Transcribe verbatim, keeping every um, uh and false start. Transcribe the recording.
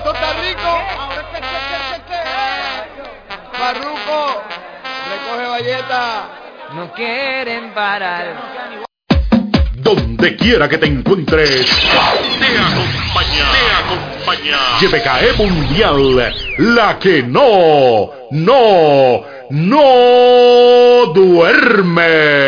esto está rico. Ahora que, que, que, que, Farruko, recoge valleta. No quieren parar. Donde quiera que te encuentres, te acompaña, te acompaña. Y B K E Mundial, la que no, no, no duerme.